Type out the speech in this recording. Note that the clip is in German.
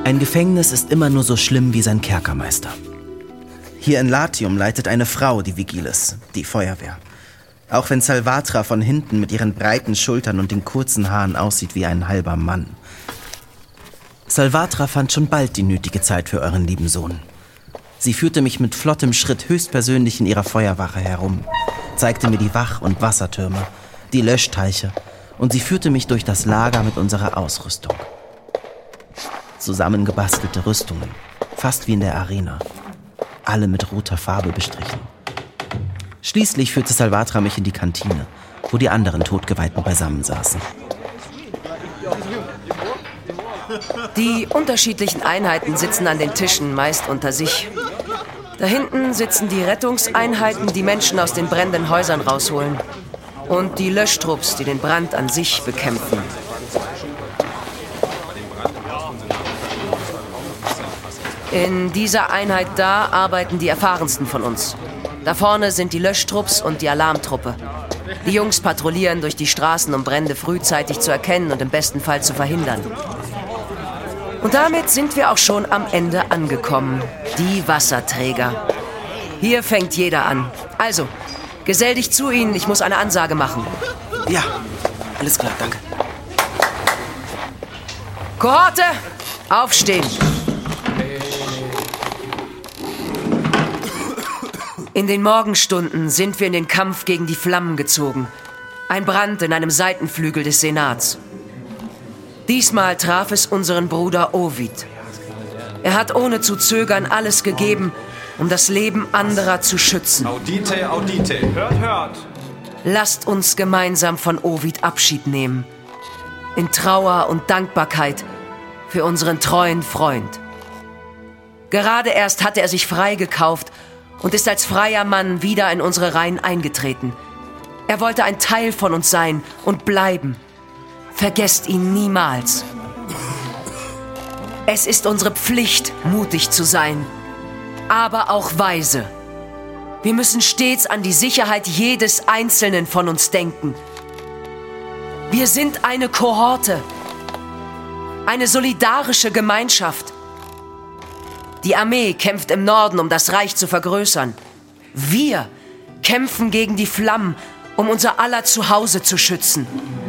Ein Gefängnis ist immer nur so schlimm wie sein Kerkermeister. Hier in Latium leitet eine Frau die Vigiles, die Feuerwehr. Auch wenn Salvatra von hinten mit ihren breiten Schultern und den kurzen Haaren aussieht wie ein halber Mann. Salvatra fand schon bald die nötige Zeit für euren lieben Sohn. Sie führte mich mit flottem Schritt höchstpersönlich in ihrer Feuerwache herum, zeigte mir die Wach- und Wassertürme, die Löschteiche, und sie führte mich durch das Lager mit unserer Ausrüstung. Zusammengebastelte Rüstungen, fast wie in der Arena. Alle mit roter Farbe bestrichen. Schließlich führte Salvatra mich in die Kantine, wo die anderen Todgeweihten beisammensaßen. Die unterschiedlichen Einheiten sitzen an den Tischen, meist unter sich. Da hinten sitzen die Rettungseinheiten, die Menschen aus den brennenden Häusern rausholen. Und die Löschtrupps, die den Brand an sich bekämpfen. In dieser Einheit da arbeiten die erfahrensten von uns. Da vorne sind die Löschtrupps und die Alarmtruppe. Die Jungs patrouillieren durch die Straßen, um Brände frühzeitig zu erkennen und im besten Fall zu verhindern. Und damit sind wir auch schon am Ende angekommen. Die Wasserträger. Hier fängt jeder an. Also, gesell dich zu ihnen, ich muss eine Ansage machen. Ja, alles klar, danke. Kohorte, aufstehen. In den Morgenstunden sind wir in den Kampf gegen die Flammen gezogen. Ein Brand in einem Seitenflügel des Senats. Diesmal traf es unseren Bruder Ovid. Er hat ohne zu zögern alles gegeben, um das Leben anderer zu schützen. Audite, audite. Hört, hört. Lasst uns gemeinsam von Ovid Abschied nehmen. In Trauer und Dankbarkeit für unseren treuen Freund. Gerade erst hatte er sich freigekauft und ist als freier Mann wieder in unsere Reihen eingetreten. Er wollte ein Teil von uns sein und bleiben. Vergesst ihn niemals. Es ist unsere Pflicht, mutig zu sein, aber auch weise. Wir müssen stets an die Sicherheit jedes Einzelnen von uns denken. Wir sind eine Kohorte, eine solidarische Gemeinschaft. Die Armee kämpft im Norden, um das Reich zu vergrößern. Wir kämpfen gegen die Flammen, um unser aller Zuhause zu schützen.